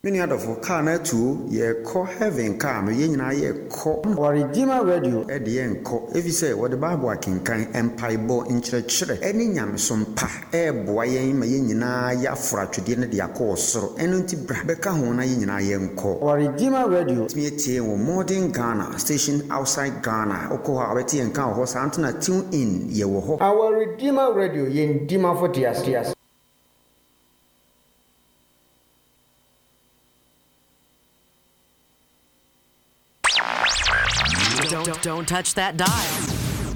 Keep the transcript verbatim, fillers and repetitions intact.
Many other for car na two ye call heaven car no yen na ye call or Redeemer Radio at the end call if you say what the Bible can kind empire bo in church any nyam some pa e boy ma yen na ya fratude na dia call soro eno nti bra beka ho na yen na yen call or Redeemer Radio me tie wo modern Ghana station outside Ghana okọ ha beti en kan ho santina tune in ye wo ho our Redeemer Radio yen dima for tias tias. Don't, don't touch that dial.